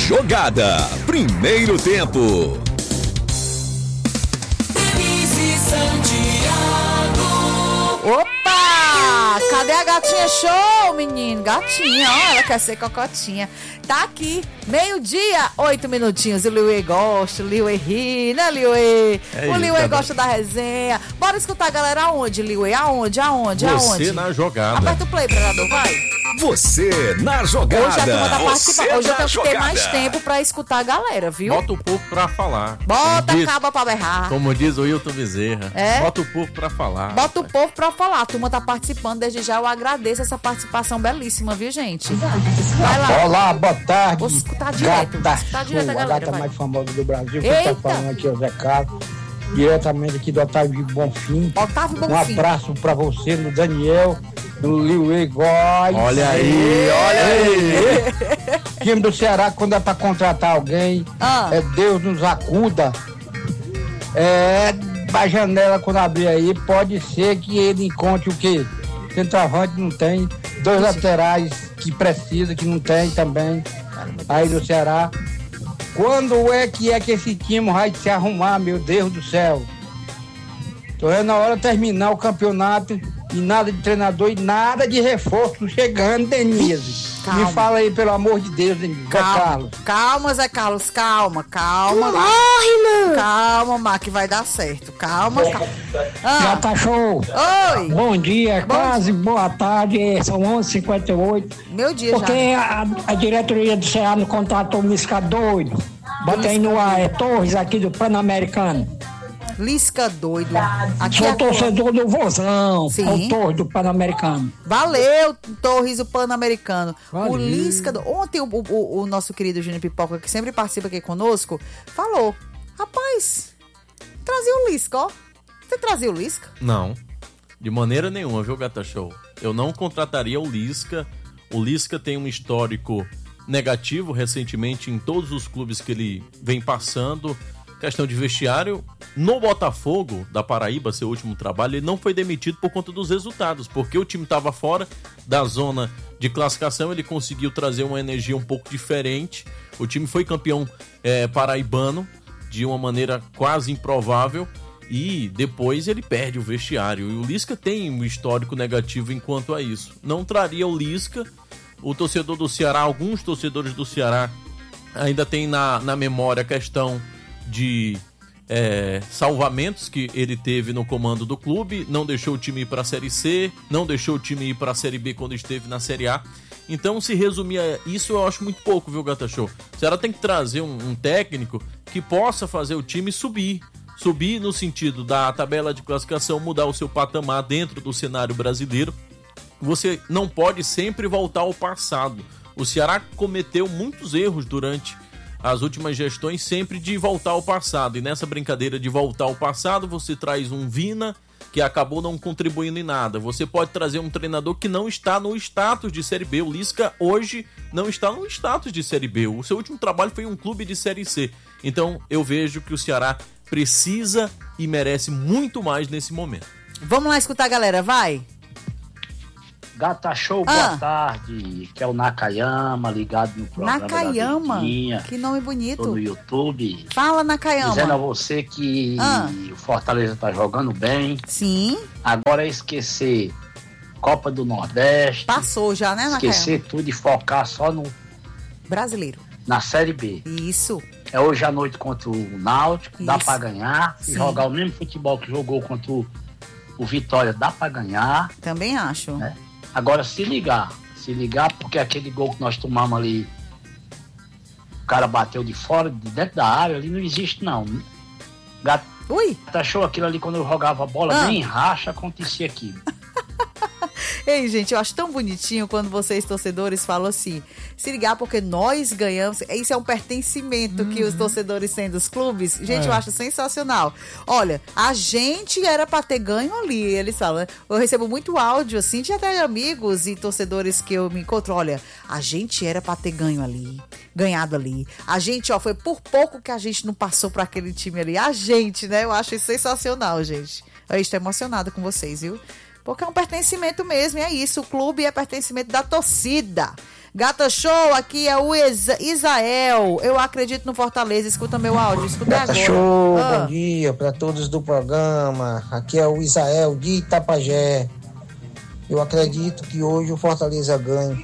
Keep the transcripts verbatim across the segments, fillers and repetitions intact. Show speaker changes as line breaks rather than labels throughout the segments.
Jogada. Primeiro tempo.
Opa! Cadê a gatinha show, menino? Gatinha, ó, ela quer ser cocotinha. Tá aqui, meio-dia, oito minutinhos. O Liuê gosta, o Liuê ri, né, Liuê?
É
o
isso,
Liuê
tá
gosta da resenha. Bora escutar a galera aonde, Liuê? Aonde, aonde, aonde?
Você na jogada.
Aperta o play, pregador, vai.
Você na jogada.
Hoje a turma tá participando. Hoje eu tenho que ter
jogada.
mais tempo pra escutar a galera, viu?
Bota o povo pra falar.
Bota
Como
a
diz-
caba pra berrar.
Como diz o Wilton Bezerra.
É?
Bota o povo pra falar.
Bota o povo pra falar. A turma tá participando. Desde já eu agradeço essa participação belíssima, viu, gente? Vai lá.
Olá, boa tarde.
Vou escutar direto. Vou
Gata
escutar direto a
Show, a
galera,
gata
vai.
mais famosa do Brasil. Quem
Eita.
tá falando aqui é o Zé Carlos, diretamente aqui do Otávio Bonfim.
Otávio
Um
Bonfim.
abraço pra você, no Daniel, no Liuê Góes.
Olha aí, olha aí.
Time do Ceará, quando é pra contratar alguém,
Ah.
é Deus nos acuda. É, a janela quando abrir aí, pode ser que ele encontre o quê? Centroavante não tem, dois laterais que precisa, que não tem também, aí no Ceará. Quando é que é que esse time vai se arrumar, meu Deus do céu? Tô vendo na hora de terminar o campeonato e nada de treinador e nada de reforço chegando, Denise.
Calma.
Me fala aí, pelo amor de Deus, Denise. Zé
Calma,
Carlos.
calma, Zé Carlos, calma, calma.
Morre, mano.
Calma, Má, que vai dar certo. Calma, calma.
Já
Ah,
tá show.
oi,
Bom dia,
Bom
quase boa tarde, são onze e cinquenta e oito.
meu dia
Porque
já.
a, a diretoria do Ceará não contratou o Lisca doido. Bota aí no ar, é Torres aqui do Pan-Americano.
Lisca doido. Aqui
Sou
é
torcedor do Vozão,
Sim.
é o Torres do Pan-Americano.
Valeu, Torres, o Pan-Americano.
Valeu.
O Lisca. do- Ontem o, o, o nosso querido Júnior Pipoca, que sempre participa aqui conosco, falou: rapaz, trazia o Lisca, ó. Você trazia o Lisca?
Não, de maneira nenhuma, viu, Gata Show? Eu não contrataria o Lisca. O Lisca tem um histórico negativo recentemente em todos os clubes que ele vem passando. Questão de vestiário. No Botafogo da Paraíba, seu último trabalho, ele não foi demitido por conta dos resultados, porque o time estava fora da zona de classificação, ele conseguiu trazer uma energia um pouco diferente. O time foi campeão é, paraibano de uma maneira quase improvável e depois ele perde o vestiário. E o Lisca tem um histórico negativo enquanto a isso. Não traria o Lisca. O torcedor do Ceará, alguns torcedores do Ceará ainda tem na, na memória a questão de é, salvamentos que ele teve no comando do clube, não deixou o time ir para a Série C, não deixou o time ir para a Série B quando esteve na Série A. Então, se resumir a isso, eu acho muito pouco, viu, Gata Show? O Ceará tem que trazer um, um técnico que possa fazer o time subir. Subir no sentido da tabela de classificação, mudar o seu patamar dentro do cenário brasileiro. Você não pode sempre voltar ao passado. O Ceará cometeu muitos erros durante as últimas gestões, sempre de voltar ao passado. E nessa brincadeira de voltar ao passado, você traz um Vina que acabou não contribuindo em nada. Você pode trazer um treinador que não está no status de Série B. O Lisca hoje não está no status de Série B. O seu último trabalho foi em um clube de Série C. Então eu vejo que o Ceará precisa e merece muito mais nesse momento.
Vamos lá escutar a galera, vai.
Gata Show,
Ah.
boa tarde. Que é o Nakayama, ligado no programa
Nakayama,
da Verdinha.
que nome
Tô
bonito.
no YouTube.
Fala,
Dizendo a
Nakayama.
você que
Ah.
o Fortaleza tá jogando bem.
Sim,
Agora é esquecer Copa do Nordeste.
passou já, né, Nakayama?
Esquecer tudo e focar só no,
Brasileiro.
na Série B.
Isso.
É hoje à noite contra o Náutico, dá
Isso.
pra ganhar. Se
Sim.
jogar o mesmo futebol que jogou contra o, o Vitória, dá pra ganhar.
Também acho.
É. Agora, se ligar, se ligar, porque aquele gol que nós tomamos ali, o cara bateu de fora, de dentro da área, ali não existe, não. Gata
Ui.
achou aquilo ali quando eu jogava a bola,
Ah.
nem racha acontecia aquilo.
Ei, gente, eu acho tão bonitinho quando vocês, torcedores, falam assim, se ligar porque nós ganhamos. Isso é um pertencimento que os torcedores têm dos clubes. Gente, eu acho sensacional. Olha, a gente era pra ter ganho ali, eles falam, né? Eu recebo muito áudio, assim, de até amigos e torcedores que eu me encontro. Olha, a gente era pra ter ganho ali, ganhado ali. A gente, ó, foi por pouco que a gente não passou pra aquele time ali. A gente, né? Eu acho isso sensacional, gente. Eu estou emocionada com vocês, viu? Porque é um pertencimento mesmo, e é isso. O clube é pertencimento da torcida. Gata Show, aqui é o Isa- Isael. Eu acredito no Fortaleza. Escuta meu áudio, escuta
Gata
agora.
Show,
Ah.
bom dia para todos do programa. Aqui é o Isael de Itapajé. Eu acredito que hoje o Fortaleza ganhe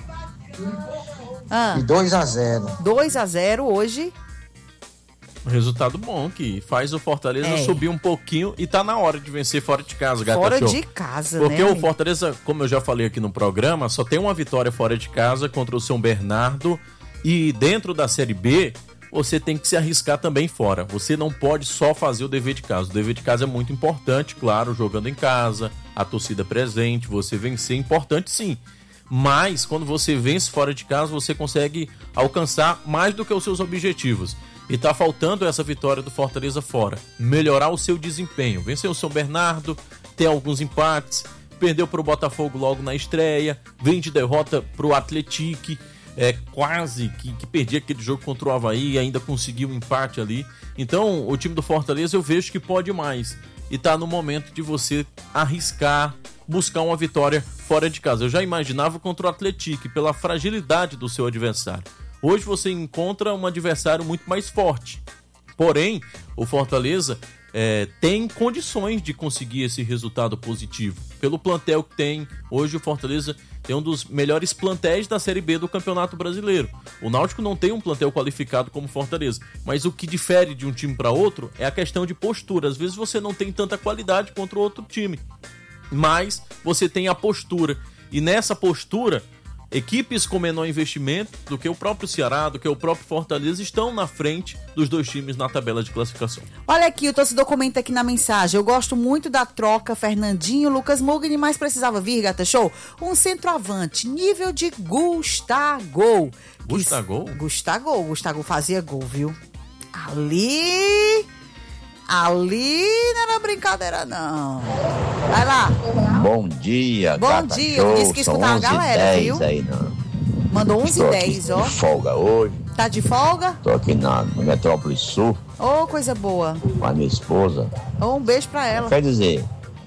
Ah.
de dois a zero.
dois a zero hoje.
Um resultado bom, que faz o Fortaleza
É.
subir um pouquinho e tá na hora de vencer fora de casa, Gata
Fora
Show.
de casa,
Porque
né?
o Fortaleza, como eu já falei aqui no programa, só tem uma vitória fora de casa contra o São Bernardo. E dentro da Série B, você tem que se arriscar também fora. Você não pode só fazer o dever de casa. O dever de casa é muito importante, claro, jogando em casa, a torcida presente, você vencer é importante sim. Mas quando você vence fora de casa, você consegue alcançar mais do que os seus objetivos. E tá faltando essa vitória do Fortaleza fora. Melhorar o seu desempenho. Venceu o São Bernardo, tem alguns empates, perdeu pro Botafogo logo na estreia, vem de derrota pro Atlético, é, quase que, que perdia aquele jogo contra o Avaí e ainda conseguiu um empate ali. Então, o time do Fortaleza eu vejo que pode mais. E tá no momento de você arriscar, buscar uma vitória fora de casa. Eu já imaginava contra o Atlético, pela fragilidade do seu adversário. Hoje você encontra um adversário muito mais forte. Porém, o Fortaleza é, tem condições de conseguir esse resultado positivo. Pelo plantel que tem, hoje o Fortaleza tem um dos melhores plantéis da Série B do Campeonato Brasileiro. O Náutico não tem um plantel qualificado como o Fortaleza, mas o que difere de um time para outro é a questão de postura. Às vezes você não tem tanta qualidade contra o outro time, mas você tem a postura. E nessa postura, equipes com menor investimento do que o próprio Ceará, do que o próprio Fortaleza, estão na frente dos dois times na tabela de classificação.
Olha aqui, o torcedor comenta aqui na mensagem. Eu gosto muito da troca Fernandinho, Lucas Mugni, mas precisava vir, Gata Show, um centroavante, nível de Gustavo.
Gustavo?
Gustavo, Gustavo fazia gol, viu? Ali... Ali não era brincadeira, não. Vai lá.
Bom dia,
Bom
Gata
dia,
Show.
eu disse que
São
escutava a
onze e
galera,
dez
viu?
aí, não.
Mandou onze
Estou
e
aqui
dez, ó.
de folga hoje.
Tá de folga?
Tô aqui na, na Metrópole Sul
Ô, coisa boa.
com a minha esposa.
Ô, um beijo pra ela.
Quer dizer,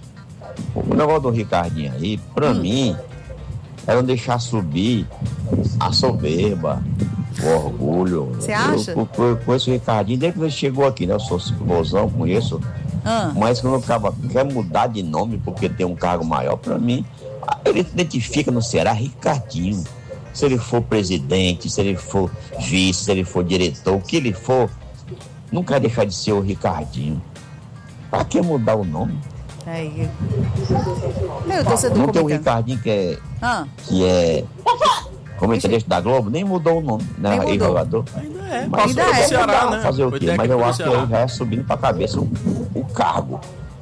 o negócio do Ricardinho aí, pra
Hum.
mim, era deixar subir a soberba, o orgulho.
Você acha?
Eu, eu, eu conheço o Ricardinho desde que ele chegou aqui, né? Eu sou ciclosão, conheço.
Ah.
Mas quando o cara quer mudar de nome porque tem um cargo maior, pra mim, ele se identifica no Ceará Ricardinho. Se ele for presidente, se ele for vice, se ele for diretor, o que ele for, não quer deixar de ser o Ricardinho. Pra que mudar o nome?
Aí. Tem o torcedor
Não tem o
comentando.
Ricardinho que é,
Ah.
que é comentarista da Globo, nem mudou o nome, né?
Nem mudou.
Jogador.
Ainda é,
Mas
Ainda
eu
é.
vou
Ceará,
mudar,
né?
fazer o
Foi
quê? Mas
técnico
eu
do
acho que
Ceará.
aí já é subindo pra cabeça o, o cargo.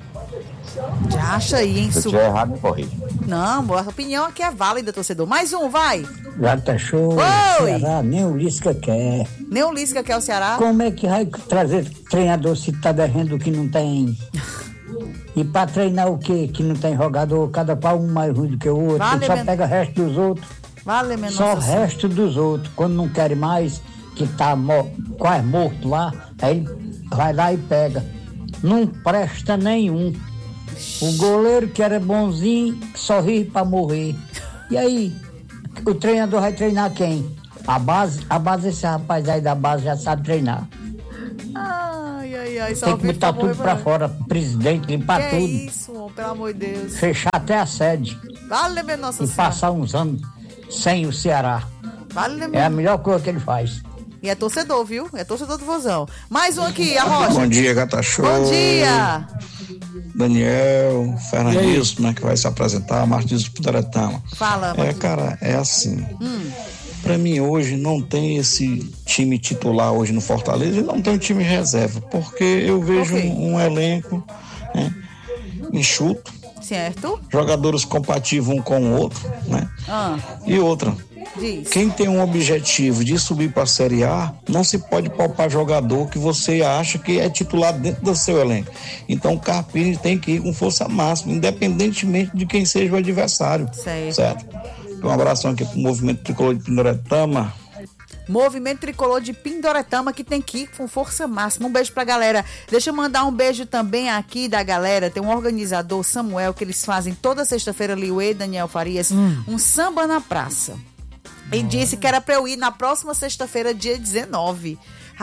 Já acha aí, hein?
Se eu
Su...
estiver errado, me corrija.
Não, boa opinião aqui é válida, torcedor. Mais um, vai.
Gata Show,
Oi.
Ceará, nem o Lisca quer.
Nem o Lisca quer o Ceará.
Como é que vai trazer treinador se tá devendo que não tem? E pra treinar o quê? Que não tem jogador, cada pau um mais ruim do que o outro.
Vale,
Ele só
men-
pega o resto dos outros.
Vale, meu
Só o
nossa senhora.
resto dos outros. Quando não quer mais, que tá mo- quase morto lá, aí ele vai lá e pega. Não presta nenhum. O goleiro que era bonzinho, só ri pra morrer. E aí, o treinador vai treinar quem? A base, a base, esse rapaz aí da base já sabe treinar.
Ai, ai, ai. Só
Tem que
vive
botar
pra morrer,
tudo pra
vai.
fora, presidente, limpar
Que
tudo.
isso, homem, pelo amor de Deus.
Fechar até a sede
Vale, meu nossa
e
senhora.
passar uns anos sem o Ceará.
Vale, meu...
É a melhor coisa que ele faz.
E é torcedor, viu? É torcedor do Vozão. Mais um aqui, a Rocha.
Bom dia, Gata Show.
Bom dia.
Daniel, Fernandinho, né, que vai se apresentar, Martins do Pudaretama.
Fala,
É,
Martins.
cara, é assim.
Hum.
Pra mim hoje não tem esse time titular hoje no Fortaleza e não tem um time reserva, porque eu vejo
Ok.
um, um elenco, né, enxuto,
Certo?
jogadores compatíveis um com o outro, né?
Ah,
E outra,
diz.
quem tem um objetivo de subir para a Série A, não se pode poupar jogador que você acha que é titular dentro do seu elenco. Então o Carpini tem que ir com força máxima, independentemente de quem seja o adversário.
Certo.
Certo? Um abração aqui pro movimento tricolor de Pindoretama.
Movimento Tricolor de Pindoretama, que tem que ir com força máxima. Um beijo pra galera. Deixa eu mandar um beijo também aqui da galera. Tem um organizador, Samuel, que eles fazem toda sexta-feira, Liuê, Daniel Farias, hum. um samba na praça. E hum. disse que era pra eu ir na próxima sexta-feira, dia dezenove.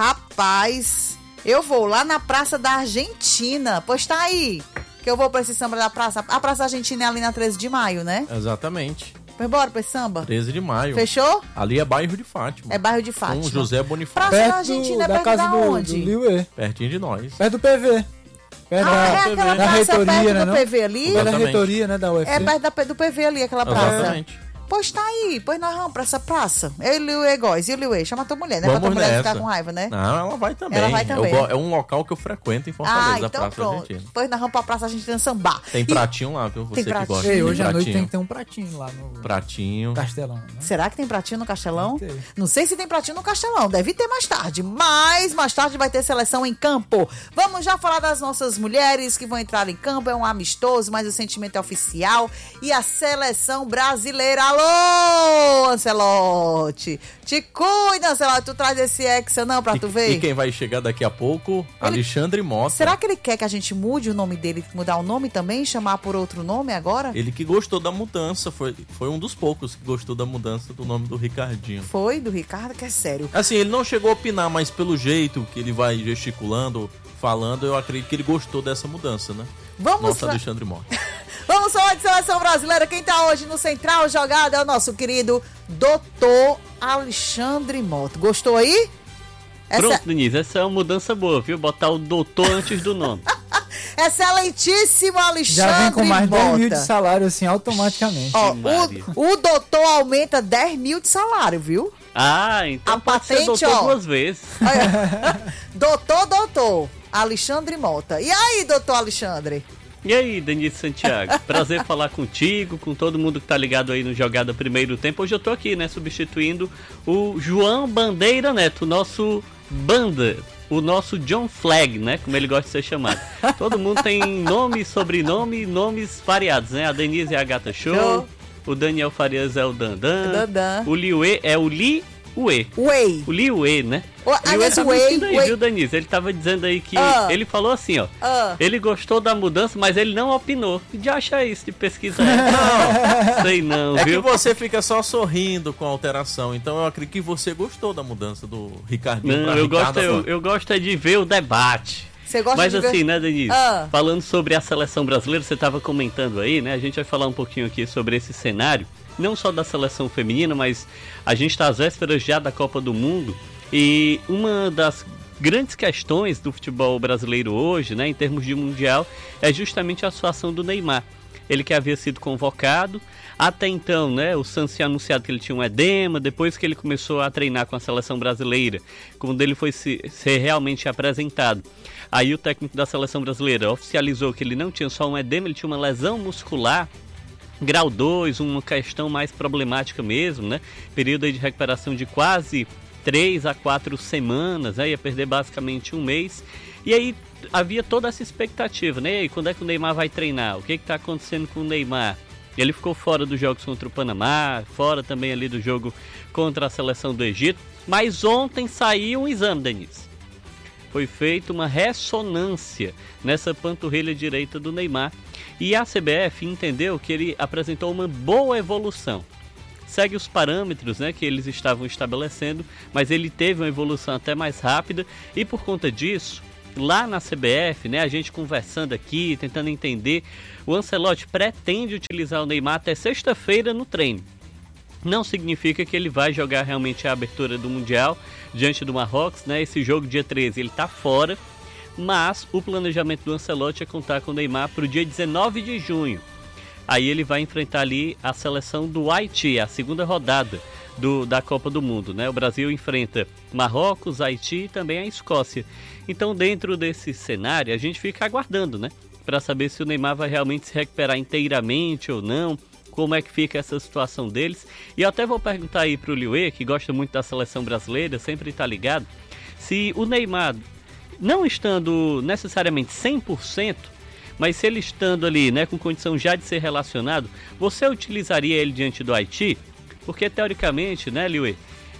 Rapaz, eu vou lá na Praça da Argentina. Pois tá aí, que eu vou pra esse samba da praça. A Praça Argentina é ali na treze de maio, né?
Exatamente.
Foi embora pra esse samba?
treze de maio.
Fechou?
Ali é bairro de Fátima.
É bairro de Fátima.
Com José Bonifácio.
Praça da Argentina é perto
casa
da
do,
onde?
do Liuê.
Pertinho de nós.
Perto do P V. Perto
ah,
da,
é aquela
da
praça
reitoria,
perto
né?
do P V ali?
Perto da reitoria, né? Da U F C.
É perto da, do P V ali, aquela praça.
Exatamente.
Pois tá aí, pois nós vamos pra essa praça. Eu e o Liuê Góis, e o Liuê, chama a tua mulher, né?
Vamos
pra tua mulher
nessa.
ficar com raiva, né?
Não, ela vai também.
Ela vai também.
Eu, é um local que eu frequento em Fortaleza,
ah,
a
então
Praça
pronto.
Argentina.
Pois nós vamos pra Praça Argentina sambar.
Tem
e...
pratinho lá, viu? Você
tem
que
pratinho.
gosta.
Ei, hoje
tem
à noite
pratinho.
tem que ter um pratinho lá no
pratinho.
Castelão, né?
Será que tem pratinho no Castelão? Não sei se tem pratinho no Castelão, deve ter mais tarde, mas mais tarde vai ter seleção em campo. Vamos já falar das nossas mulheres que vão entrar em campo, é um amistoso, mas o sentimento é oficial. E a seleção brasileira, alô, Ancelotti! Te cuida, Ancelotti, tu traz esse Hexa não pra
e,
tu ver?
E quem vai chegar daqui a pouco, ele... Alexandre Mota.
Será que ele quer que a gente mude o nome dele, mudar o nome também, chamar por outro nome agora?
Ele que gostou da mudança, foi, foi um dos poucos que gostou da mudança do nome do Ricardinho.
Foi, do Ricardo, que é sério.
Assim, ele não chegou a opinar, mas pelo jeito que ele vai gesticulando, falando, eu acredito que ele gostou dessa mudança, né?
Vamos
Nossa,
fa...
Alexandre Mota.
Vamos falar de seleção brasileira. Quem tá hoje no Central Jogada é o nosso querido doutor Alexandre Mota. Gostou aí?
Essa... Pronto, Denise, essa é uma mudança boa, viu? Botar o doutor antes do nome.
Excelentíssimo Alexandre
Já vem com mais
Mota.
dez mil de salário, assim, automaticamente.
Ó, o, o doutor aumenta dez mil de salário, viu?
Ah, então
a
pode
patente,
ser doutor
ó,
duas vezes.
Olha, doutor, doutor, Alexandre Mota. E aí, doutor Alexandre?
E aí, Denise Santiago? Prazer falar contigo, com todo mundo que tá ligado aí no Jogada Primeiro Tempo. Hoje eu tô aqui, né, substituindo o João Bandeira Neto, nosso banda, o nosso John Flag, né, como ele gosta de ser chamado. Todo mundo tem nome, sobrenome, nomes variados, né? A Denise é a Gata Show, Show. O Daniel Farias é o Dandan,
Dandan.
O Liuê é o Li Uê.
Uê.
O Liuê, né?
O
Liuê tá mentindo aí, viu, Danise? Ele tava dizendo aí que...
Uh.
Ele falou assim, ó.
Uh.
Ele gostou da mudança, mas ele não opinou. De achar isso, de pesquisa. Não. Sei não,
é
viu?
É que você fica só sorrindo com a alteração. Então eu acredito que você gostou da mudança do Ricardinho
não,
pra
eu
Ricardo.
Gosto, eu, eu gosto é de ver o debate.
Você gosta
Mas
de
assim,
ver...
né, Denise?
Uh.
Falando sobre a seleção brasileira, você tava comentando aí, né? A gente vai falar um pouquinho aqui sobre esse cenário. Não só da seleção feminina, mas a gente está às vésperas já da Copa do Mundo. E uma das grandes questões do futebol brasileiro hoje, né, em termos de mundial, é justamente a situação do Neymar. Ele que havia sido convocado, até então, né, o Santos tinha anunciado que ele tinha um edema, depois que ele começou a treinar com a seleção brasileira, quando ele foi se, ser realmente apresentado. Aí o técnico da seleção brasileira oficializou que ele não tinha só um edema, ele tinha uma lesão muscular, grau dois, uma questão mais problemática mesmo, né? Período aí de recuperação de quase três a quatro semanas, né? Ia perder basicamente um mês. E aí havia toda essa expectativa, né? E aí, quando é que o Neymar vai treinar? O que está acontecendo com o Neymar? Ele ficou fora dos jogos contra o Panamá, fora também ali do jogo contra a seleção do Egito. Mas ontem saiu um exame, Denise. Foi feita uma ressonância nessa panturrilha direita do Neymar. E a C B F entendeu que ele apresentou uma boa evolução. Segue os parâmetros, né, que eles estavam estabelecendo, mas ele teve uma evolução até mais rápida. E por conta disso, lá na C B F, né, a gente conversando aqui, tentando entender, o Ancelotti pretende utilizar o Neymar até sexta-feira no treino. Não significa que ele vai jogar realmente a abertura do Mundial diante do Marrocos, né? Esse jogo dia treze ele está fora, mas o planejamento do Ancelotti é contar com o Neymar para o dia dezenove de junho. Aí ele vai enfrentar ali a seleção do Haiti, a segunda rodada do, da Copa do Mundo, né? O Brasil enfrenta Marrocos, Haiti e também a Escócia. Então, dentro desse cenário, a gente fica aguardando, né? Para saber se o Neymar vai realmente se recuperar inteiramente ou não, como é que fica essa situação deles. E eu até vou perguntar aí pro Liuê, que gosta muito da seleção brasileira, sempre está ligado, se o Neymar, não estando necessariamente cem por cento, mas se ele estando ali, né, com condição já de ser relacionado, você utilizaria ele diante do Haiti? Porque, teoricamente, né, Liuê,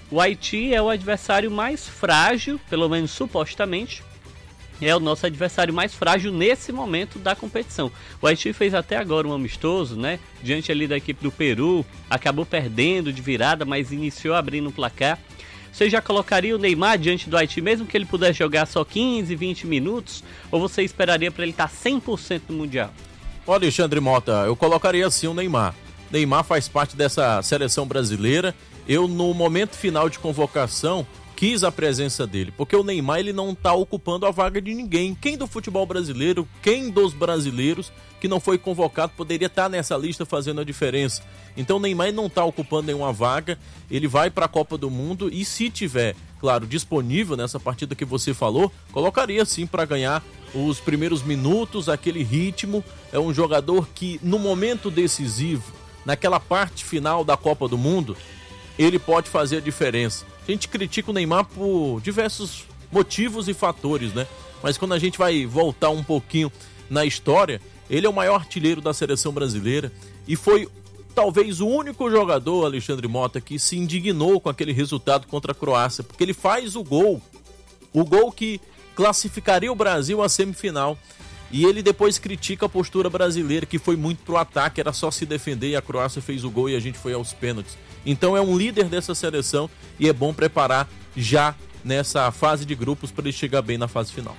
O Haiti é o adversário mais frágil, pelo menos supostamente, é o nosso adversário mais frágil nesse momento da competição. O Haiti fez até agora um amistoso, né? Diante ali da equipe do Peru, acabou perdendo de virada, mas iniciou abrindo o placar. Você já colocaria o Neymar diante do Haiti, mesmo que ele pudesse jogar só quinze, vinte minutos? Ou você esperaria para ele estar cem por cento no Mundial?
Ô Alexandre Mota, eu colocaria sim o Neymar. Neymar faz parte dessa seleção brasileira. Eu, no momento final de convocação, quis a presença dele, porque o Neymar ele não está ocupando a vaga de ninguém. Quem do futebol brasileiro, quem dos brasileiros que não foi convocado poderia estar nessa lista fazendo a diferença? Então o Neymar não está ocupando nenhuma vaga, ele vai para a Copa do Mundo e se tiver, claro, disponível nessa partida que você falou, colocaria sim para ganhar os primeiros minutos, aquele ritmo. É um jogador que no momento decisivo, naquela parte final da Copa do Mundo, ele pode fazer a diferença. A gente critica o Neymar por diversos motivos e fatores, né? Mas quando a gente vai voltar um pouquinho na história, ele é o maior artilheiro da seleção brasileira e foi talvez o único jogador, Alexandre Mota, que se indignou com aquele resultado contra a Croácia, porque ele faz o gol, o gol que classificaria o Brasil à semifinal. E ele depois critica a postura brasileira, que foi muito pro ataque, era só se defender e a Croácia fez o gol e a gente foi aos pênaltis. Então é um líder dessa seleção e é bom preparar já nessa fase de grupos para ele chegar bem na fase final.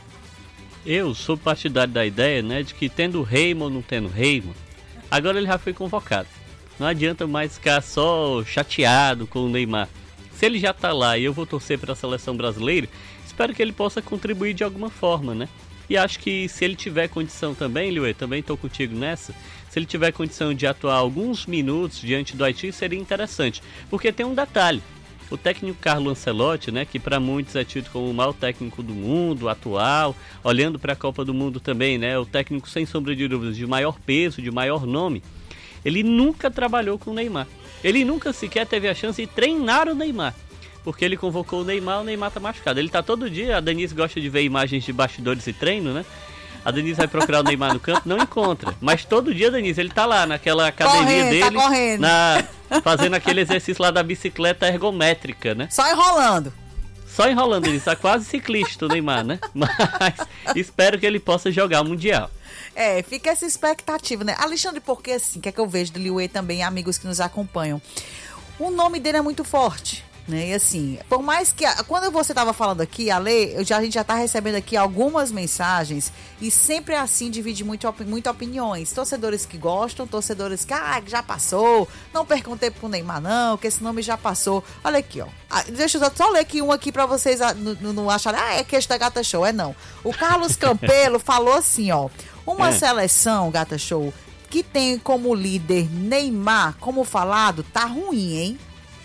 Eu sou partidário da ideia, né, de que tendo Raymond ou não tendo Raymond, agora ele já foi convocado. Não adianta mais ficar só chateado com o Neymar. Se ele já tá lá e eu vou torcer para a seleção brasileira, espero que ele possa contribuir de alguma forma, né? E acho que se ele tiver condição também, Liuê, também estou contigo nessa, se ele tiver condição de atuar alguns minutos diante do Haiti, seria interessante. Porque tem um detalhe, o técnico Carlo Ancelotti, né, que para muitos é tido como o maior técnico do mundo, atual, olhando para a Copa do Mundo também, né, o técnico sem sombra de dúvidas de maior peso, de maior nome, ele nunca trabalhou com o Neymar. Ele nunca sequer teve a chance de treinar o Neymar. Porque ele convocou o Neymar, o Neymar tá machucado. Ele tá todo dia, a Denise gosta de ver imagens de bastidores e treino, né? A Denise vai procurar o Neymar no campo, não encontra. Mas todo dia, Denise, ele tá lá naquela academia dele,
tá correndo.
Na, fazendo aquele exercício lá da bicicleta ergométrica, né?
Só enrolando.
Só enrolando, ele tá quase ciclista o Neymar, né? Mas espero que ele possa jogar o Mundial.
É, fica essa expectativa, né? Alexandre, porque assim, que é que eu vejo do Liuê também, amigos que nos acompanham. O nome dele é muito forte. Né? E assim, por mais que... Quando você estava falando aqui, Ale, eu já, a gente já está recebendo aqui algumas mensagens e sempre assim divide muito, muito opiniões. Torcedores que gostam, torcedores que ah, já passou, não percam tempo com o Neymar não, que esse nome já passou. Olha aqui, ó. Ah, deixa eu só ler aqui um aqui para vocês não, não acharem, ah, é queijo da Gata Show. É não. O Carlos Campelo falou assim, ó. Uma é. seleção, Gata Show, que tem como líder Neymar, como falado, tá ruim, hein?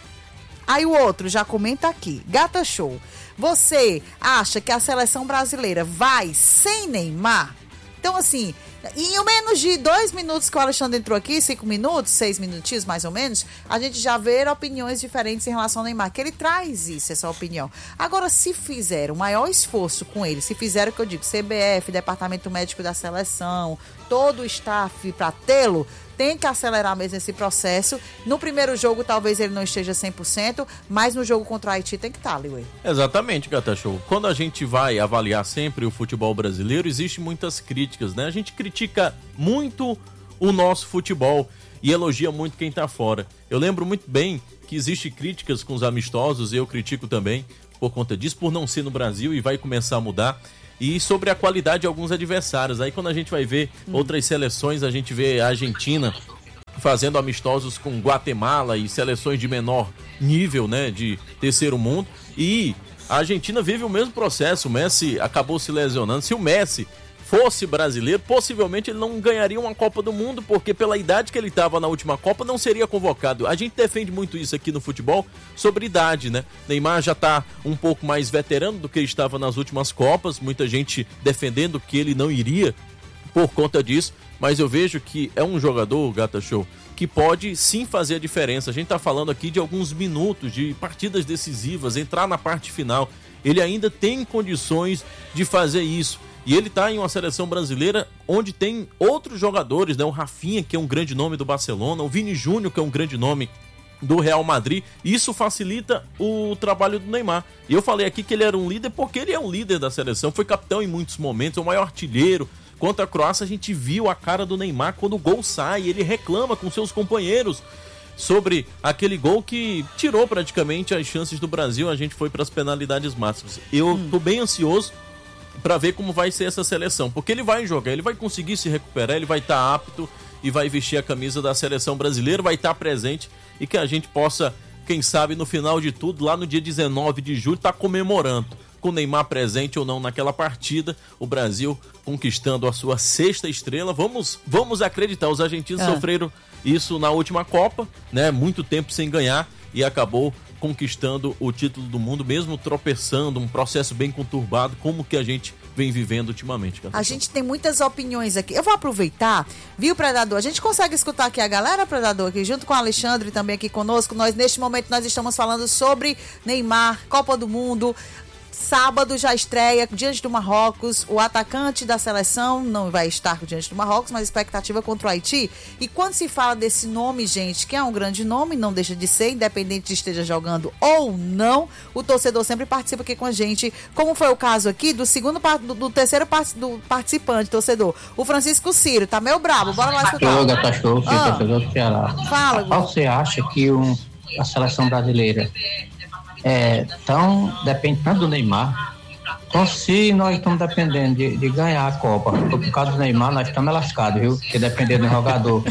Aí o outro já comenta aqui. Gata Show, você acha que a seleção brasileira vai sem Neymar? Então, assim, em menos de dois minutos que o Alexandre entrou aqui, cinco minutos, seis minutinhos mais ou menos, a gente já vê opiniões diferentes em relação ao Neymar, que ele traz isso, essa opinião. Agora, se fizer o maior esforço com ele, se fizer o que eu digo, C B F, Departamento Médico da Seleção, todo o staff para tê-lo, tem que acelerar mesmo esse processo. No primeiro jogo, talvez ele não esteja cem por cento, mas no jogo contra o Haiti tem que estar, Liuê.
Exatamente, Gata Show. Quando a gente vai avaliar sempre o futebol brasileiro, existem muitas críticas, né? A gente critica muito o nosso futebol e elogia muito quem tá fora. Eu lembro muito bem que existem críticas com os amistosos, e eu critico também por conta disso, por não ser no Brasil, e vai começar a mudar. E sobre a qualidade de alguns adversários. Aí quando a gente vai ver hum. outras seleções, a gente vê a Argentina fazendo amistosos com Guatemala e seleções de menor nível, né, de terceiro mundo. E a Argentina vive o mesmo processo. O Messi acabou se lesionando. Se o Messi fosse brasileiro, possivelmente ele não ganharia uma Copa do Mundo, porque pela idade que ele estava na última Copa, não seria convocado. A gente defende muito isso aqui no futebol, sobre idade, né? Neymar já está um pouco mais veterano do que ele estava nas últimas Copas, muita gente defendendo que ele não iria por conta disso, mas eu vejo que é um jogador, Gata Show, que pode sim fazer a diferença. A gente está falando aqui de alguns minutos, de partidas decisivas, entrar na parte final. Ele ainda tem condições de fazer isso. E ele está em uma seleção brasileira onde tem outros jogadores, né? O Rafinha, que é um grande nome do Barcelona, o Vini Júnior, que é um grande nome do Real Madrid. Isso facilita o trabalho do Neymar. E eu falei aqui que ele era um líder porque ele é um líder da seleção, foi capitão em muitos momentos, é o maior artilheiro. Contra a Croácia a gente viu a cara do Neymar quando o gol sai, ele reclama com seus companheiros sobre aquele gol que tirou praticamente as chances do Brasil. A gente foi para as penalidades máximas. Eu hum. tô bem ansioso para ver como vai ser essa seleção, porque ele vai jogar, ele vai conseguir se recuperar, ele vai estar apto e vai vestir a camisa da seleção brasileira, vai estar presente e que a gente possa, quem sabe, no final de tudo, lá no dia dezenove de julho, estar comemorando com o Neymar presente ou não naquela partida, o Brasil conquistando a sua sexta estrela. Vamos, vamos acreditar, os argentinos é. sofreram isso na última Copa, né? Muito tempo sem ganhar e acabou conquistando o título do mundo, mesmo tropeçando, um processo bem conturbado, como que a gente vem vivendo ultimamente.
A gente tem muitas opiniões aqui. Eu vou aproveitar, viu, Predador? A gente consegue escutar aqui a galera, Predador, aqui junto com o Alexandre também aqui conosco. Nós, neste momento, nós estamos falando sobre Neymar, Copa do Mundo. Sábado já estreia diante do Marrocos, o atacante da seleção não vai estar diante do Marrocos, mas expectativa contra o Haiti. E quando se fala desse nome, gente, que é um grande nome, não deixa de ser, independente de esteja jogando ou não, o torcedor sempre participa aqui com a gente, como foi o caso aqui do segundo, do, do terceiro do participante, torcedor, o Francisco Ciro, tá meio brabo, bora lá escutar.
Ô, Gatachou, ah, torcedor do Ceará.
Fala.
Qual você acha que um, a seleção brasileira É, então, depende tanto do Neymar. Então, se nós estamos dependendo de, de ganhar a Copa, por causa do Neymar, nós estamos lascados, viu? Porque dependendo do jogador,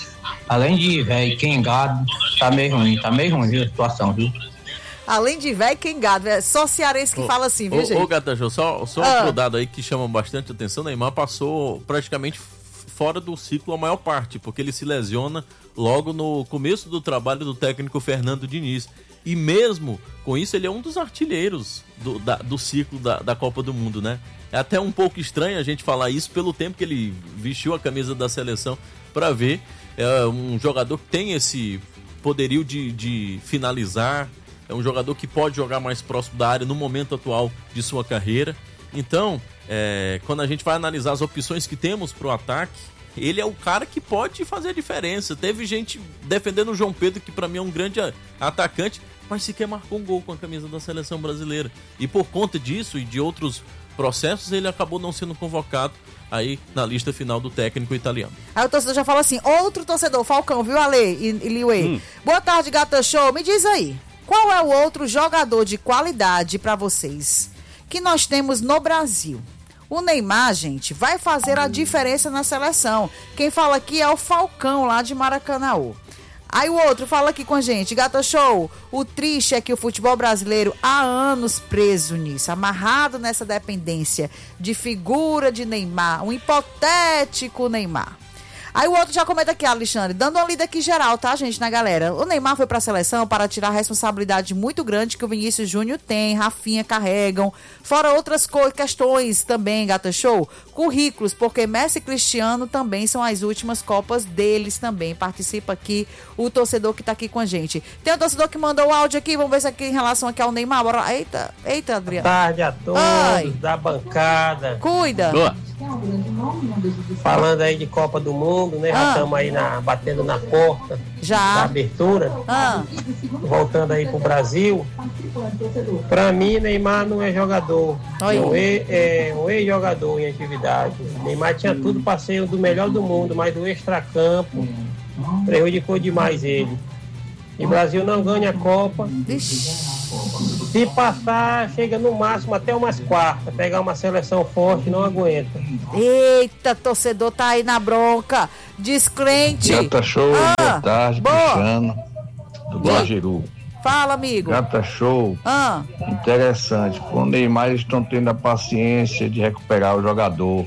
além de velho, quengado, tá meio ruim, tá meio ruim, viu, a situação, viu?
Além de velho, quengado, é só cearense que ô, fala assim, viu,
ô,
gente?
Ô, Gatachou, só, só ah. outro dado aí que chama bastante atenção: o Neymar passou praticamente fora do ciclo a maior parte, porque ele se lesiona logo no começo do trabalho do técnico Fernando Diniz. E mesmo com isso, ele é um dos artilheiros do, da, do ciclo da, da Copa do Mundo, né? É até um pouco estranho a gente falar isso pelo tempo que ele vestiu a camisa da seleção para ver. É um jogador que tem esse poderio de, de finalizar, é um jogador que pode jogar mais próximo da área no momento atual de sua carreira. Então, é, quando a gente vai analisar as opções que temos para o ataque, ele é o cara que pode fazer a diferença. Teve gente defendendo o João Pedro, que para mim é um grande atacante, mas sequer marcou um gol com a camisa da seleção brasileira. E por conta disso e de outros processos, ele acabou não sendo convocado aí na lista final do técnico italiano.
Aí o torcedor já fala assim, outro torcedor, Falcão, viu, Ale e, e Liuê? Hum. Boa tarde, Gata Show. Me diz aí, qual é o outro jogador de qualidade para vocês que nós temos no Brasil? O Neymar, gente, vai fazer a diferença na seleção. Quem fala aqui é o Falcão, lá de Maracanaú. Aí o outro fala aqui com a gente, Gata Show, o triste é que o futebol brasileiro há anos preso nisso, amarrado nessa dependência de figura de Neymar, um hipotético Neymar. Aí o outro já comenta aqui, Alexandre, dando uma lida aqui geral, tá, gente, na galera. O Neymar foi pra seleção para tirar a responsabilidade muito grande que o Vinícius Júnior tem, Rafinha carregam, fora outras co- questões também, Gata Show, currículos, porque Messi e Cristiano também são as últimas Copas deles também. Participa aqui o torcedor que tá aqui com a gente. Tem um torcedor que mandou o áudio aqui, vamos ver se aqui em relação aqui ao Neymar. Bora. Eita, eita, Adriano.
Boa tarde a todos. Ai. Da bancada.
Cuida.
Boa.
Falando aí de Copa do Mundo, né? Já estamos ah. aí na, batendo na porta
Já.
da abertura.
Ah.
Voltando aí pro Brasil. Pra mim, Neymar não é jogador. Oi. É um, e, é um ex-jogador em atividade. Neymar tinha tudo para ser o do melhor do mundo, mas o extracampo prejudicou demais ele. E o Brasil não ganha a Copa.
Ixi.
Se passar, chega no máximo até umas quartas. Pegar uma seleção forte, não aguenta.
Eita, torcedor tá aí na bronca. Descrente.
Gata Show, ah, boa tarde, Cristiano, do Guajiru.
Fala, amigo.
Gata Show,
ah.
interessante. Com o Neymar, eles estão tendo a paciência de recuperar o jogador.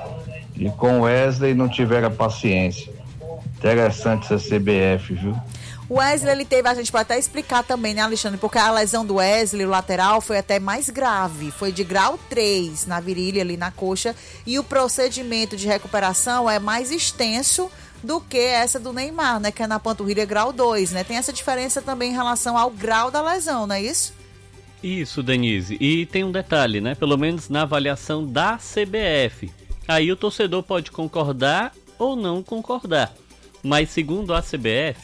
E com o Wesley não tiveram a paciência. Interessante essa C B F, viu?
O Wesley, ele teve, a gente pode até explicar também, né, Alexandre? Porque a lesão do Wesley, o lateral, foi até mais grave. Foi de grau três na virilha, ali na coxa. E o procedimento de recuperação é mais extenso do que essa do Neymar, né? Que é na panturrilha grau dois, né? Tem essa diferença também em relação ao grau da lesão, não é isso?
Isso, Denise. E tem um detalhe, né? Pelo menos na avaliação da C B F. Aí o torcedor pode concordar ou não concordar. Mas segundo a C B F,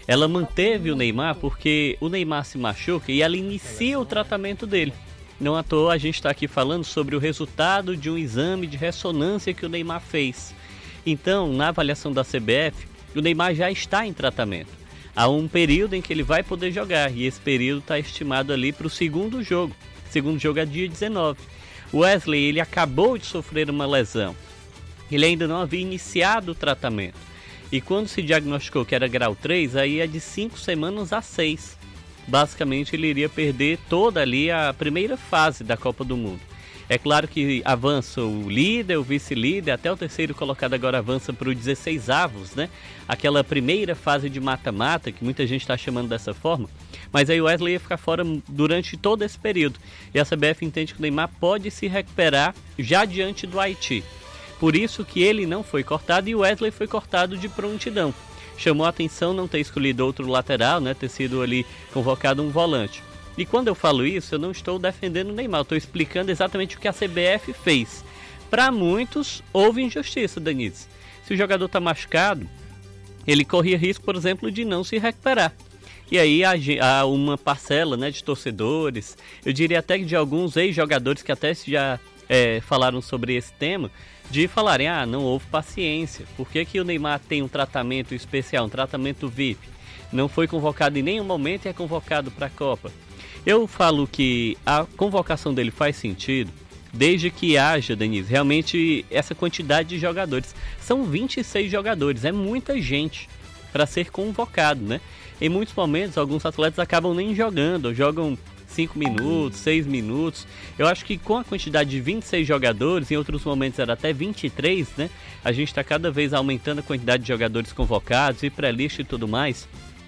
ela manteve o Neymar porque o Neymar se machuca e ela inicia o tratamento dele. Não à toa a gente está aqui falando sobre o resultado de um exame de ressonância que o Neymar fez. Então, na avaliação da C B F, o Neymar já está em tratamento. Há um período em que ele vai poder jogar e esse período está estimado ali para o segundo jogo. O segundo jogo é dia dezenove. O Wesley, ele acabou de sofrer uma lesão. Ele ainda não havia iniciado o tratamento. E quando se diagnosticou que era grau três, aí é de cinco semanas a seis. Basicamente, ele iria perder toda ali a primeira fase da Copa do Mundo. É claro que avança o líder, o vice-líder, até o terceiro colocado agora avança para o dezesseis avos, né? Aquela primeira fase de mata-mata, que muita gente está chamando dessa forma. Mas aí o Wesley ia ficar fora durante todo esse período. E a C B F entende que o Neymar pode se recuperar já diante do Haiti. Por isso que ele não foi cortado e o Wesley foi cortado de prontidão. Chamou a atenção não ter escolhido outro lateral, né? Ter sido ali convocado um volante. E quando eu falo isso, eu não estou defendendo o Neymar, eu estou explicando exatamente o que a C B F fez. Para muitos, houve injustiça, Denise. Se o jogador está machucado, ele corria risco, por exemplo, de não se recuperar. E aí há uma parcela, né, de torcedores, eu diria até que de alguns ex-jogadores que até já é, falaram sobre esse tema, de falarem, ah, não houve paciência. Por que que o Neymar tem um tratamento especial, um tratamento V I P? Não foi convocado em nenhum momento e é convocado para a Copa. Eu falo que a convocação dele faz sentido desde que haja, Denise, realmente essa quantidade de jogadores. São vinte e seis jogadores, é muita gente para ser convocado, né? Em muitos momentos, alguns atletas acabam nem jogando, jogam cinco minutos, seis minutos. Eu acho que com a quantidade de vinte e seis jogadores, em outros momentos era até vinte e três, né? A gente está cada vez aumentando a quantidade de jogadores convocados e pré-lista e tudo mais.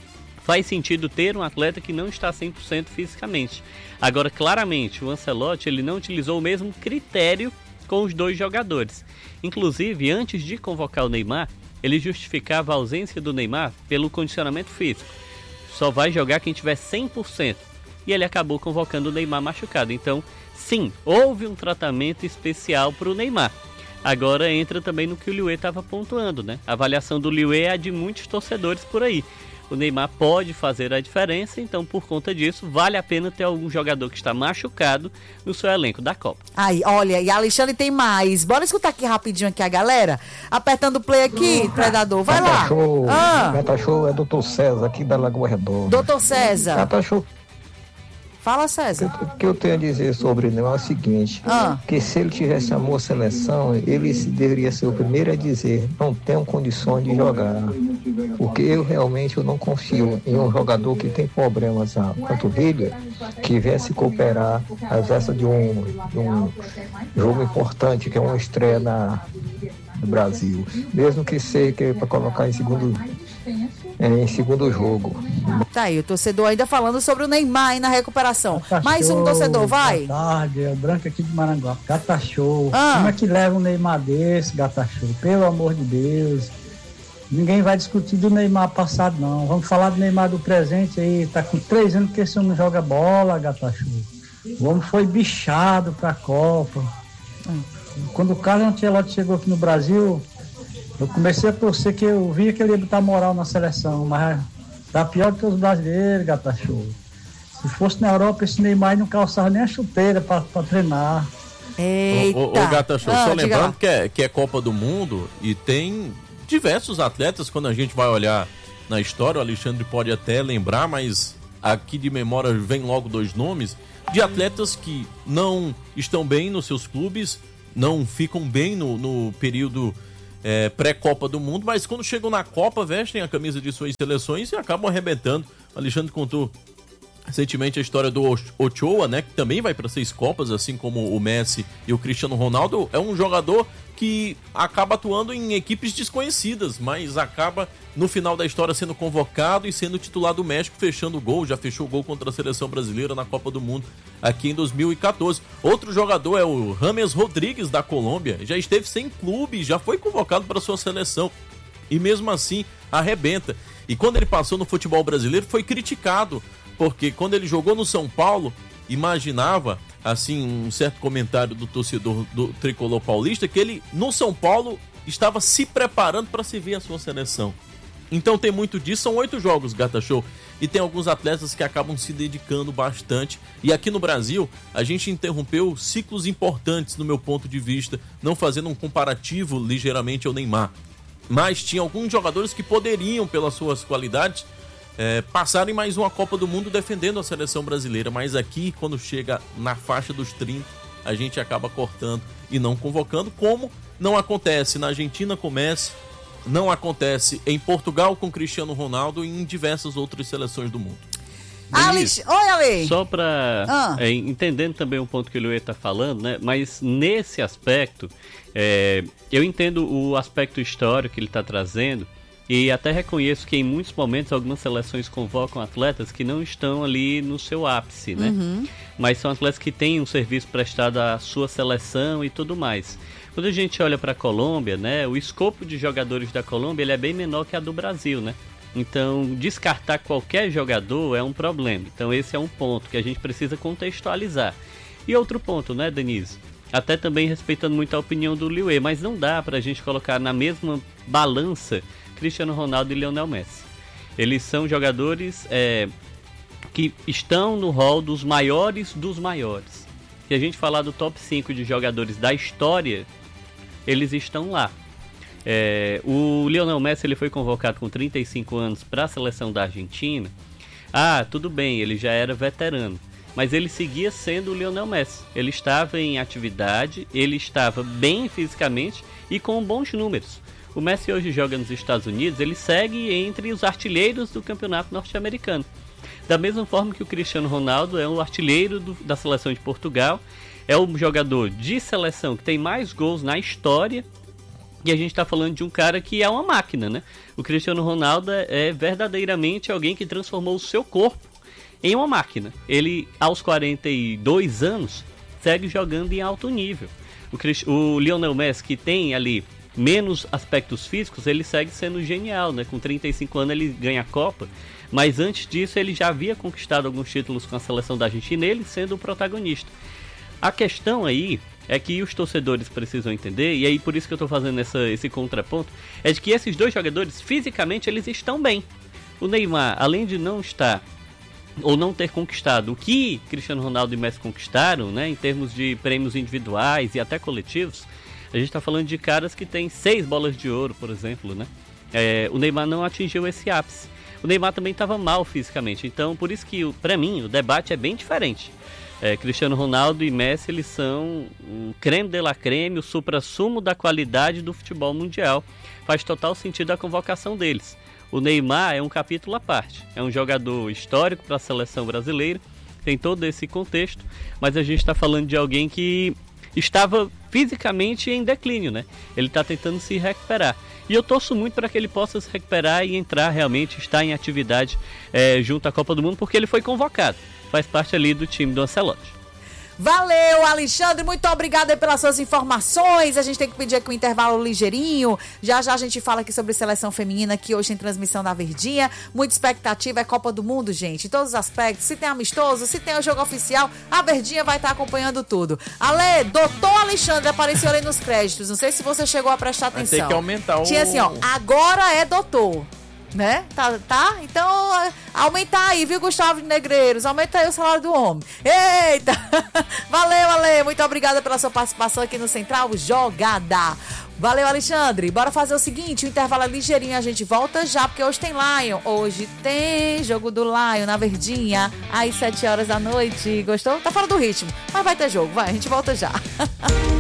Faz sentido ter um atleta que não está cem por cento fisicamente. Agora, claramente, o Ancelotti ele não utilizou o mesmo critério com os dois jogadores. Inclusive, antes de convocar o Neymar, ele justificava a ausência do Neymar pelo condicionamento físico. Só vai jogar quem tiver cem por cento. E ele acabou convocando o Neymar machucado. Então, sim, houve um tratamento especial para o Neymar. Agora entra também no que o Liuê estava pontuando, né? A avaliação do Liuê é a de muitos torcedores por aí. O Neymar pode fazer a diferença, então por conta disso vale a pena ter algum jogador que está machucado no seu elenco da Copa.
Aí, olha, e a Alexandre tem mais. Bora escutar aqui rapidinho aqui a galera. Apertando o play aqui, Predador, vai
Gata
lá.
Show,
ah.
Gata Show é doutor César aqui da Lagoa Redonda.
doutor César.
Gata Show.
Fala, César.
O que eu tenho a dizer sobre ele é o seguinte,
ah.
que se ele tivesse amor à seleção, ele deveria ser o primeiro a dizer, não tenho condições de jogar. Porque eu realmente eu não confio em um jogador que tem problemas na panturrilha, que viesse cooperar às vezes de um, de um jogo importante, que é uma estreia na, no Brasil. Mesmo que seja para colocar em segundo, é, em segundo jogo.
Tá aí, o torcedor ainda falando sobre o Neymar aí na recuperação.
Gata
Mais
show,
um torcedor, vai.
Boa tarde, é o Branco aqui de Maranguape. Gata Show.
Ah.
Como é que leva um Neymar desse, Gata Show? Pelo amor de Deus. Ninguém vai discutir do Neymar passado, não. Vamos falar do Neymar do presente aí. Tá com três anos que esse homem não joga bola, Gata Show. O homem foi bichado pra Copa. Quando o Carlos Ancelotti chegou aqui no Brasil, eu comecei a torcer que eu via que ele ia botar moral na seleção, mas tá pior do que os brasileiros, Gata Show. Se fosse na Europa, esse Neymar não calçava nem a chuteira pra, pra treinar.
Eita.
Ô, ô, ô Gata Show,
ah,
só lembrando que é, que é Copa do Mundo e tem diversos atletas, quando a gente vai olhar na história, o Alexandre pode até lembrar, mas aqui de memória vem logo dois nomes, de atletas que não estão bem nos seus clubes, não ficam bem no, no período é, pré-Copa do Mundo, mas quando chegam na Copa, vestem a camisa de suas seleções e acabam arrebentando. O Alexandre contou recentemente a história do Ochoa, né, que também vai para seis Copas, assim como o Messi e o Cristiano Ronaldo. É um jogador que acaba atuando em equipes desconhecidas, mas acaba no final da história sendo convocado e sendo titular do México, fechando o gol. Já fechou o gol contra a seleção brasileira na Copa do Mundo aqui em dois mil e catorze. Outro jogador é o James Rodrigues da Colômbia, já esteve sem clube, já foi convocado para sua seleção e mesmo assim arrebenta. E quando ele passou no futebol brasileiro foi criticado, porque quando ele jogou no São Paulo, imaginava, assim, um certo comentário do torcedor do tricolor paulista, que ele, no São Paulo, estava se preparando para se ver a sua seleção. Então tem muito disso, são oito jogos, Gata Show. E tem alguns atletas que acabam se dedicando bastante. E aqui no Brasil, a gente interrompeu ciclos importantes, no meu ponto de vista, não fazendo um comparativo ligeiramente ao Neymar. Mas tinha alguns jogadores que poderiam, pelas suas qualidades, é, passarem mais uma Copa do Mundo defendendo a seleção brasileira. Mas aqui, quando chega na faixa dos trinta, a gente acaba cortando e não convocando, como não acontece na Argentina com Messi, não acontece em Portugal com Cristiano Ronaldo e em diversas outras seleções do mundo.
Alex, oi, Ale.
Só para
Ah.
é, entendendo também um ponto que o Luê está falando, né? Mas nesse aspecto, é, eu entendo o aspecto histórico que ele está trazendo e até reconheço que em muitos momentos algumas seleções convocam atletas que não estão ali no seu ápice, né?
Uhum.
Mas são atletas que têm um serviço prestado à sua seleção e tudo mais. Quando a gente olha para a Colômbia, né, o escopo de jogadores da Colômbia ele é bem menor que a do Brasil, né? Então, descartar qualquer jogador é um problema. Então, esse é um ponto que a gente precisa contextualizar. E outro ponto, né, Denise? Até também respeitando muito a opinião do Liuê, mas não dá para a gente colocar na mesma balança Cristiano Ronaldo e Lionel Messi. Eles são jogadores é, que estão no rol dos maiores dos maiores. Se a gente falar do top cinco de jogadores da história, eles estão lá. É, o Lionel Messi ele foi convocado com trinta e cinco anos para a seleção da Argentina. Ah, tudo bem, ele já era veterano, mas ele seguia sendo o Lionel Messi. Ele estava em atividade, ele estava bem fisicamente e com bons números. O Messi hoje joga nos Estados Unidos, ele segue entre os artilheiros do campeonato norte-americano. Da mesma forma que o Cristiano Ronaldo é o artilheiro do, da seleção de Portugal, é o jogador de seleção que tem mais gols na história. E a gente está falando de um cara que é uma máquina, né? O Cristiano Ronaldo é verdadeiramente alguém que transformou o seu corpo em uma máquina. Ele, aos quarenta e dois anos, segue jogando em alto nível. O, Crist... o Lionel Messi, que tem ali menos aspectos físicos, ele segue sendo genial, né? Com trinta e cinco anos ele ganha a Copa, mas antes disso ele já havia conquistado alguns títulos com a seleção da Argentina, ele sendo o protagonista. A questão aí é que os torcedores precisam entender, e aí por isso que eu estou fazendo essa, esse contraponto, é de que esses dois jogadores, fisicamente, eles estão bem. O Neymar, além de não estar, ou não ter conquistado o que Cristiano Ronaldo e Messi conquistaram, né, em termos de prêmios individuais e até coletivos, a gente está falando de caras que têm seis bolas de ouro, por exemplo, né? É, o Neymar não atingiu esse ápice. O Neymar também estava mal fisicamente, então por isso que, para mim, o debate é bem diferente. É, Cristiano Ronaldo e Messi, eles são o creme de la creme, o supra-sumo da qualidade do futebol mundial. Faz total sentido a convocação deles. O Neymar é um capítulo à parte. É um jogador histórico para a seleção brasileira, tem todo esse contexto, mas a gente está falando de alguém que estava fisicamente em declínio, né? Ele está tentando se recuperar. E eu torço muito para que ele possa se recuperar e entrar realmente, estar em atividade é, junto à Copa do Mundo, porque ele foi convocado. Faz parte ali do time do Ancelotti.
Valeu, Alexandre, muito obrigada pelas suas informações. A gente tem que pedir aqui um intervalo ligeirinho. Já já a gente fala aqui sobre seleção feminina, que hoje tem transmissão da Verdinha. Muita expectativa, é Copa do Mundo, gente, em todos os aspectos. Se tem amistoso, se tem o jogo oficial, a Verdinha vai estar acompanhando tudo. Ale, doutor Alexandre apareceu ali nos créditos. Não sei se você chegou a prestar atenção.
Tem que aumentar o...
Tinha assim, ó, agora é doutor. Né? Tá, tá? Então, aumentar aí, viu, Gustavo de Negreiros? Aumenta aí o salário do homem. Eita! Valeu, Ale. Muito obrigada pela sua participação aqui no Central Jogada. Valeu, Alexandre. Bora fazer o seguinte, o intervalo é ligeirinho, a gente volta já, porque hoje tem Lion. Hoje tem jogo do Lion na Verdinha, às sete horas da noite. Gostou? Tá fora do ritmo, mas vai ter jogo. Vai, a gente volta já.